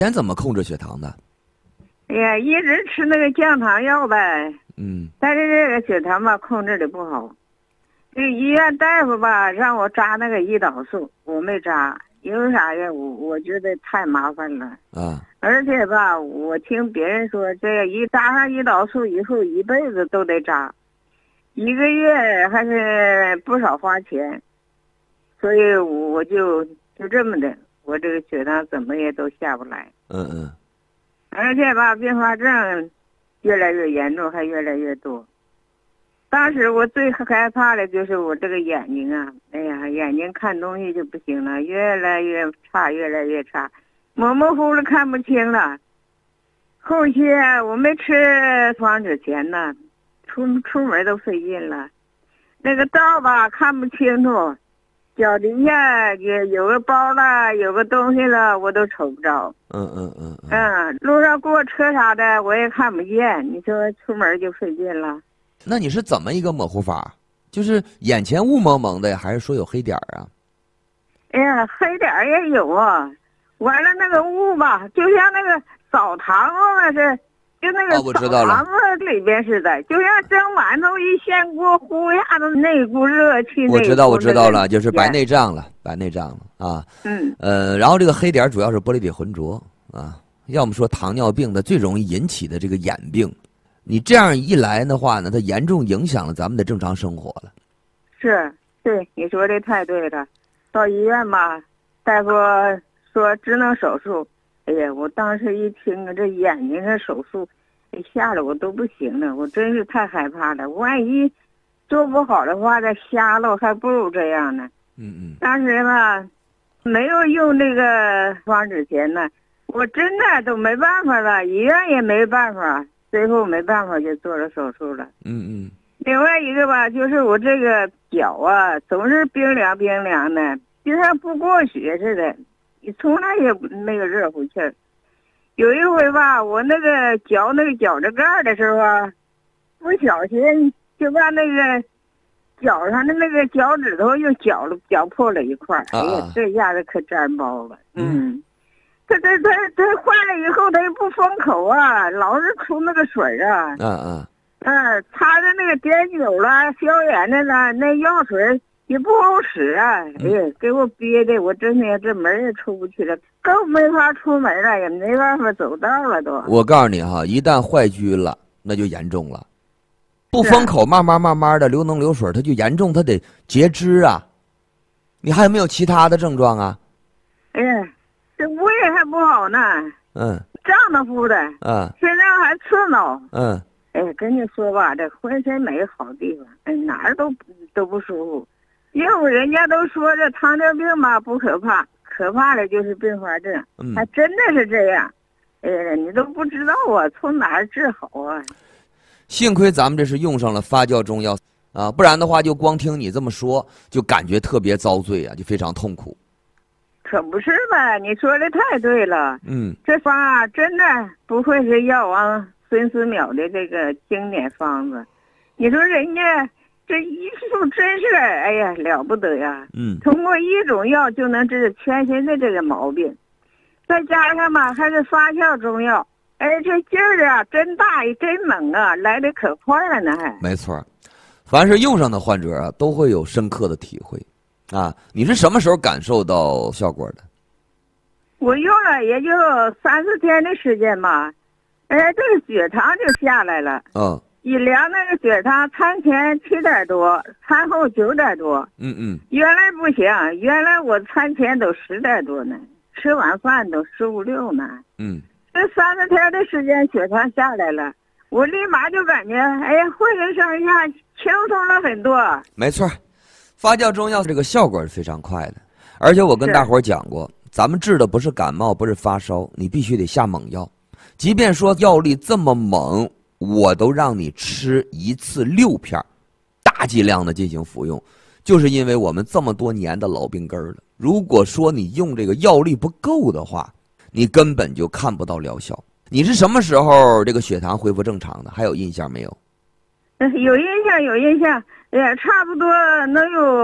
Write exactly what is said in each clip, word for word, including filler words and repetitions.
前怎么控制血糖的？ 哎呀，一直吃那个降糖药呗。 嗯。 但是这个血糖吧控制的不好。这医院大夫吧让我扎那个胰岛素，我没扎，因为啥呀？我我觉得太麻烦了啊。 而且吧，我听别人说，这个一扎上胰岛素以后，一辈子都得扎，一个月还是不少花钱，所以我就就这么的，我这个血糖怎么也都下不来。 嗯嗯。 而且吧，并发症越来越严重，还越来越多。当时我最害怕的就是我这个眼睛啊，哎呀，眼睛看东西就不行了，越来越差，越来越差，模模糊糊看不清了。后期我没吃防止前呢，出出门都费劲了，那个道吧看不清楚，脚底下有有个包了，有个东西了，我都瞅不着。 嗯嗯嗯嗯。 嗯，路上过车啥的我也看不见，你说出门就费劲了。 那你是怎么一个模糊法？就是眼前雾蒙蒙的呀，还是说有黑点儿啊？ 哎呀，黑点儿也有啊。完了那个雾吧，就像那个澡堂子那是，就那个澡堂子里边似的，就像蒸馒头一掀锅，呼一下子那股热气。 我知道，我知道了，就是白内障了，白内障了啊。 嗯。 呃，然后这个黑点主要是玻璃体浑浊啊，要么说糖尿病的最容易引起的这个眼病。你这样一来的话呢，它严重影响了咱们的正常生活了。 是，对，你说的太对了。到医院吧，大夫说只能手术。哎呀，我当时一听啊，这眼睛这手术，吓得我都不行了，我真是太害怕了。万一做不好的话，再瞎了，还不如这样呢。 嗯嗯。 当时吧，没有用这个防止前呢，我真的都没办法了，医院也没办法。最后没办法就做了手术了。 嗯嗯。 另外一个吧，就是我这个脚啊，总是冰凉冰凉的，就像不过血似的，你从来也没有热乎气儿。有一回吧，我那个嚼那个脚趾盖的时候啊，不小心就把那个脚上的那个脚趾头又绞了，绞破了一块儿。 啊、 哎呀，这下子可沾包了。嗯。嗯他他他他换了以后，他又不封口啊，老是出那个水啊。 嗯嗯。 嗯，擦的那个碘酒了、消炎的了，那药水也不好使啊。哎呀，给我憋的，我真的这门也出不去了，更没法出门了，也没办法走道了都。 我告诉你哈，一旦坏疽了，那就严重了。不封口，慢慢慢慢的流脓流水，它就严重，它得截肢啊。你还有没有其他的症状啊？ 哎呀。这胃还不好呢， 嗯， 胀得乎的， 嗯， 身上还刺挠， 嗯， 哎，跟你说吧，这浑身没好地方，哎，哪儿都都不舒服。因为人家都说这糖尿病吧不可怕，可怕的就是并发症， 嗯， 还真的是这样。哎呀，你都不知道啊，从哪儿治好啊？ 幸亏咱们这是用上了发酵中药啊，不然的话就光听你这么说，就感觉特别遭罪啊，就非常痛苦。 可不是吧？你说的太对了。 嗯， 这方啊，真的不愧是药王孙思邈的这个经典方子。你说人家这医术真是，哎呀，了不得呀！ 嗯， 通过一种药就能治全身的这个毛病，再加上嘛还是发酵中药，哎，这劲儿啊真大真猛啊，来得可快了呢还。 没错，凡是用上的患者啊，都会有深刻的体会。啊，你是什么时候感受到效果的？ 我用了也就三四天的时间吧，哎，这个血糖就下来了。 嗯。 一量那个血糖，餐前七点多，餐后九点多。 嗯嗯。 原来不行，原来我餐前都十点多呢，吃完饭都十五六呢。 嗯。 这三四天的时间，血糖下来了，我立马就感觉，哎呀，浑身上下轻松了很多。 没错。发酵中药这个效果是非常快的，而且我跟大伙儿讲过，咱们治的不是感冒，不是发烧，你必须得下猛药。即便说药力这么猛，我都让你吃一次六片，大剂量的进行服用，就是因为我们这么多年的老病根了。如果说你用这个药力不够的话，你根本就看不到疗效。你是什么时候这个血糖恢复正常的？还有印象没有？ 有印象，有印象。也差不多能有半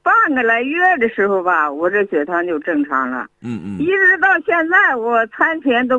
半个来月的时候吧，我这血糖就正常了。 嗯嗯。 一直到现在，我餐前都